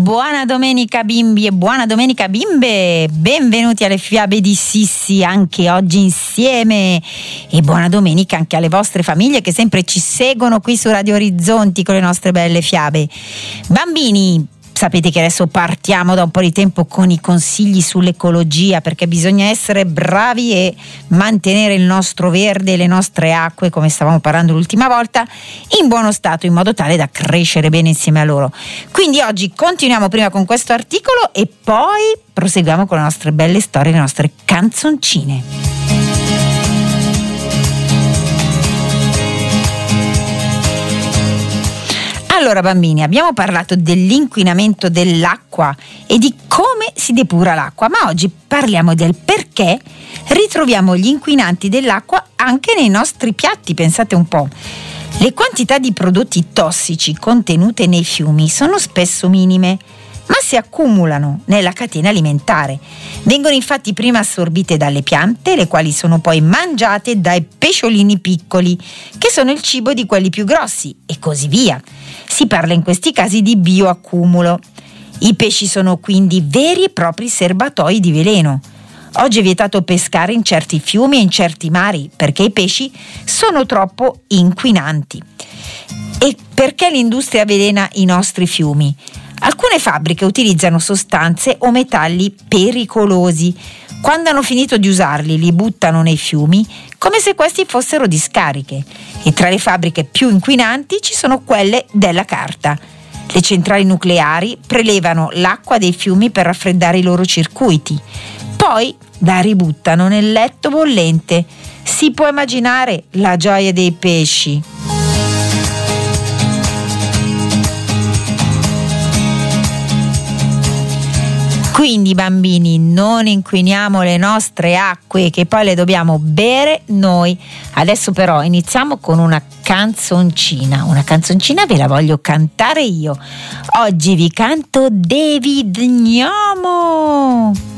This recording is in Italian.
Buona domenica bimbi e buona domenica bimbe, benvenuti alle fiabe di Sissi anche oggi insieme, e buona domenica anche alle vostre famiglie che sempre ci seguono qui su Radio Orizzonti con le nostre belle fiabe. Bambini, sapete che adesso partiamo da un po' di tempo con i consigli sull'ecologia, perché bisogna essere bravi e mantenere il nostro verde e le nostre acque, come stavamo parlando l'ultima volta, in buono stato, in modo tale da crescere bene insieme a loro. Quindi oggi continuiamo prima con questo articolo e poi proseguiamo con le nostre belle storie, le nostre canzoncine. Allora bambini, abbiamo parlato dell'inquinamento dell'acqua e di come si depura l'acqua, ma oggi parliamo del perché ritroviamo gli inquinanti dell'acqua anche nei nostri piatti. Pensate un po'. Le quantità di prodotti tossici contenute nei fiumi sono spesso minime, ma si accumulano nella catena alimentare. Vengono infatti prima assorbite dalle piante, le quali sono poi mangiate dai pesciolini piccoli, che sono il cibo di quelli più grossi, e così via. Si parla in questi casi di bioaccumulo. I pesci sono quindi veri e propri serbatoi di veleno. Oggi è vietato pescare in certi fiumi e in certi mari, perché i pesci sono troppo inquinanti. E perché l'industria avvelena i nostri fiumi? Alcune fabbriche utilizzano sostanze o metalli pericolosi. Quando hanno finito di usarli, li buttano nei fiumi come se questi fossero discariche. E tra le fabbriche più inquinanti ci sono quelle della carta. Le centrali nucleari prelevano l'acqua dei fiumi per raffreddare i loro circuiti. Poi la ributtano nel letto bollente. Si può immaginare la gioia dei pesci. Quindi bambini, non inquiniamo le nostre acque, che poi le dobbiamo bere noi. Adesso però iniziamo con una canzoncina. Una canzoncina ve la voglio cantare io. Oggi vi canto David Gnomo.